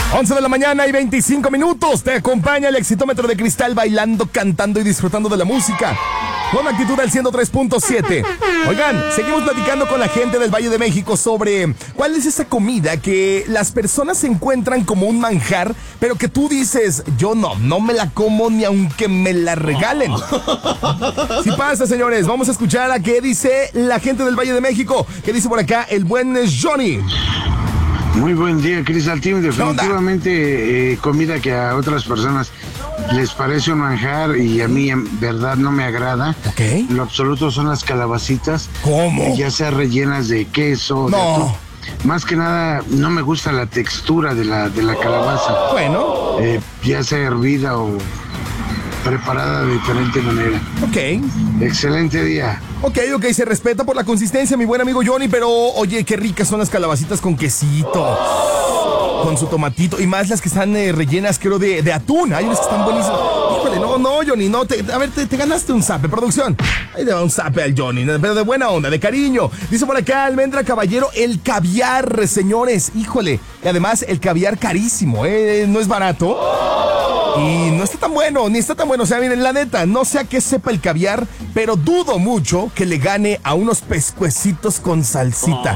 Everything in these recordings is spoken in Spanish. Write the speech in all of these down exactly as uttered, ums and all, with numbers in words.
once de la mañana y veinticinco minutos. Te acompaña el Exitómetro de Cristal, bailando, cantando y disfrutando de la música. Con actitud al ciento tres punto siete. Oigan, seguimos platicando con la gente del Valle de México sobre cuál es esa comida que las personas encuentran como un manjar, pero que tú dices, yo no, no me la como ni aunque me la regalen. Sí pasa, señores. Vamos a escuchar a qué dice la gente del Valle de México. ¿Qué dice por acá el buen Johnny? Muy buen día, Cristal Team. Definitivamente eh, comida que a otras personas les parece un manjar y a mí en verdad no me agrada. Okay. Lo absoluto son las calabacitas. ¿Cómo? Ya sea rellenas de queso, no. de atún. Más que nada, no me gusta la textura de la, de la calabaza. Bueno. Eh, ya sea hervida o preparada de diferente manera. Ok. Excelente día. Ok, ok, se respeta por la consistencia, mi buen amigo Johnny, pero oye, qué ricas son las calabacitas con quesito, con su tomatito, y más las que están eh, rellenas, creo, de, de atún. Hay unas que están buenísimas. Híjole, no, no, Johnny, no, te, a ver, te, te ganaste un zape, producción. Ahí le va un zape al Johnny, pero de buena onda, de cariño. Dice por acá Almendra Caballero, el caviar, señores, híjole, y además el caviar carísimo, ¿eh? No es barato. Y no está tan bueno, ni está tan bueno. O sea, miren, la neta, no sé a qué sepa el caviar, pero dudo mucho que le gane a unos pescuecitos con salsita.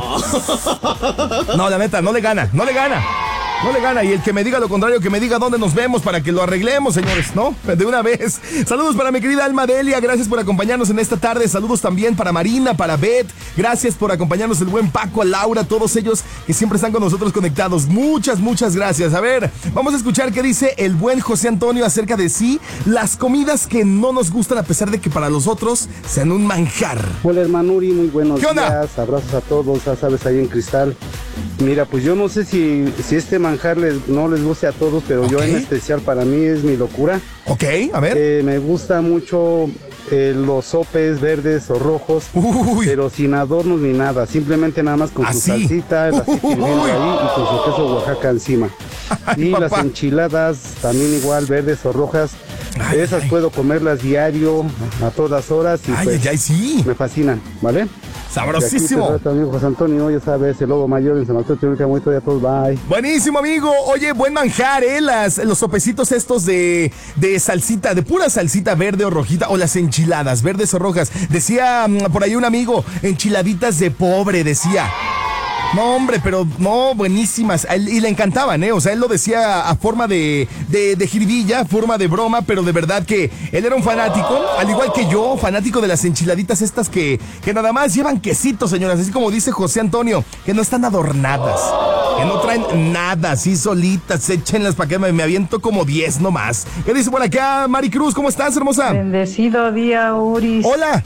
Oh. No, la neta, no le gana, no le gana. No le gana, y el que me diga lo contrario, que me diga dónde nos vemos para que lo arreglemos, señores, ¿no? De una vez. Saludos para mi querida Alma Delia, gracias por acompañarnos en esta tarde. Saludos también para Marina, para Beth, gracias por acompañarnos, el buen Paco, Laura, todos ellos que siempre están con nosotros conectados. Muchas, muchas gracias. A ver, vamos a escuchar qué dice el buen José Antonio acerca de sí, las comidas que no nos gustan a pesar de que para los otros sean un manjar. Hola, hermano Uri, muy buenos ¿Qué onda? días, abrazos a todos, ya sabes, ahí en Cristal. Mira, pues yo no sé si, si este manjar les, no les guste a todos, pero okay. Yo en especial para mí es mi locura. Ok, a ver. Eh, me gusta mucho eh, los sopes verdes o rojos, Uy. Pero sin adornos ni nada, simplemente nada más con ¿Así? Su salsita, el aceite hirviendo ahí y con su queso Oaxaca encima. Ay, y papá. Las enchiladas también igual, verdes o rojas. Ay, esas ay. Puedo comerlas diario, a todas horas y ay, pues ay, sí. me fascinan, ¿vale? Sabrosísimo. Aquí te amigo José Antonio, ya sabes, el lobo mayor en San Martín, muy a todos, bye. Buenísimo, amigo. Oye, buen manjar, ¿eh? Las, los sopecitos estos de, de salsita, de pura salsita verde o rojita, o las enchiladas, verdes o rojas. Decía um, por ahí un amigo, enchiladitas de pobre, decía. No, hombre, pero no, buenísimas. Y le encantaban, ¿eh? O sea, él lo decía a forma de, de, de jiribilla, forma de broma, pero de verdad que él era un fanático, al igual que yo, fanático de las enchiladitas estas que, que nada más llevan quesito, señoras. Así como dice José Antonio, que no están adornadas, que no traen nada, así solitas, échenlas para que me, me aviento como diez nomás. ¿Qué dice por acá, Maricruz? ¿Cómo estás, hermosa? Bendecido día, Uris. Hola.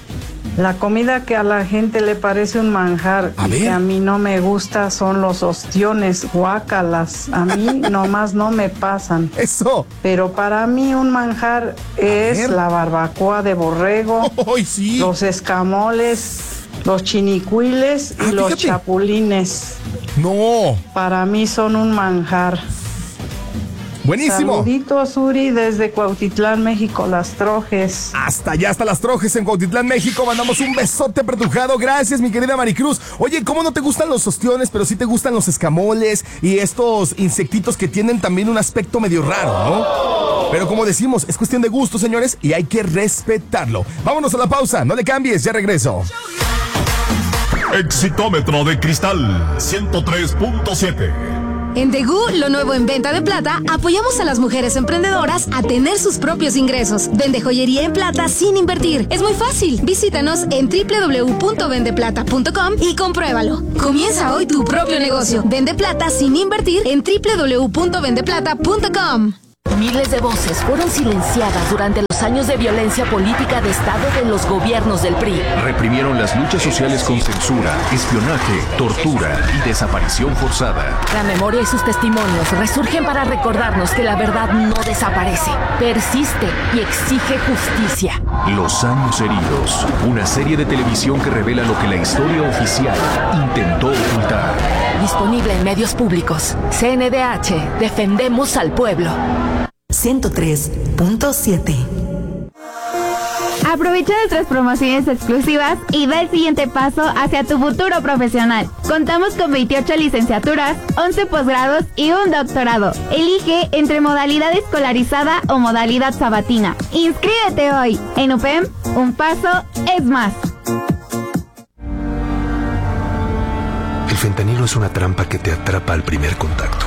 La comida que a la gente le parece un manjar a y ver. que a mí no me gusta son los ostiones, guácalas. A mí nomás no me pasan. Eso. Pero para mí un manjar a es ver. La barbacoa de borrego, oh, sí. Los escamoles, los chinicuiles ah, y los fíjate. Chapulines. No. Para mí son un manjar. Buenísimo. Saluditos, Uri, desde Cuautitlán, México, Las Trojes. Hasta allá, hasta Las Trojes en Cuautitlán, México. Mandamos un besote apretujado. Gracias, mi querida Maricruz. Oye, ¿cómo no te gustan los ostiones, pero sí te gustan los escamoles y estos insectitos que tienen también un aspecto medio raro, ¿no? Pero como decimos, es cuestión de gusto, señores, y hay que respetarlo. Vámonos a la pausa, no le cambies, ya regreso. Exitómetro de Cristal ciento tres punto siete. En Degú, lo nuevo en venta de plata, apoyamos a las mujeres emprendedoras a tener sus propios ingresos. Vende joyería en plata sin invertir. Es muy fácil. Visítanos en doble u doble u doble u punto vende plata punto com y compruébalo. Comienza hoy tu propio negocio. Vende plata sin invertir en doble u doble u doble u punto vende plata punto com. Miles de voces fueron silenciadas durante los años de violencia política de Estado de los gobiernos del P R I. Reprimieron las luchas sociales con censura, espionaje, tortura y desaparición forzada. La memoria y sus testimonios resurgen para recordarnos que la verdad no desaparece, persiste y exige justicia. Los años heridos, una serie de televisión que revela lo que la historia oficial intentó ocultar. Disponible en medios públicos. C N D H, defendemos al pueblo. ciento tres punto siete. Aprovecha nuestras promociones exclusivas y da el siguiente paso hacia tu futuro profesional. Contamos con veintiocho licenciaturas, once posgrados y un doctorado. Elige entre modalidad escolarizada o modalidad sabatina. ¡Inscríbete hoy! En U P E M, un paso es más. El fentanilo es una trampa que te atrapa al primer contacto.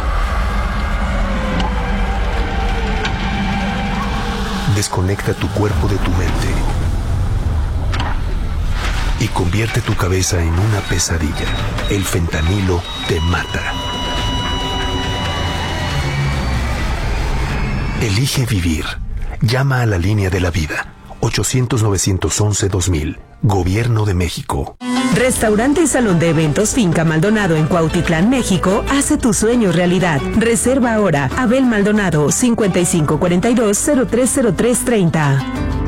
Desconecta tu cuerpo de tu mente y convierte tu cabeza en una pesadilla. El fentanilo te mata. Elige vivir. Llama a la línea de la vida. ochocientos, novecientos once, dos mil. Gobierno de México. Restaurante y Salón de Eventos Finca Maldonado en Cuautitlán, México, hace tu sueño realidad. Reserva ahora. Abel Maldonado, cincuenta y cinco cuarenta y dos, cero tres cero tres treinta.